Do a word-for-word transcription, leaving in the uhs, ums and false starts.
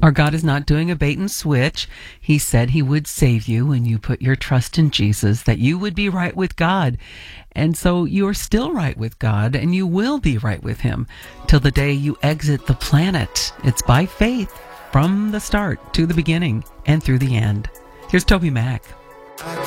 Our God is not doing a bait and switch. He said he would save you when you put your trust in Jesus, that you would be right with God. And so you're still right with God, and you will be right with him till the day you exit the planet. It's by faith from the start to the beginning and through the end. Here's Toby Mac.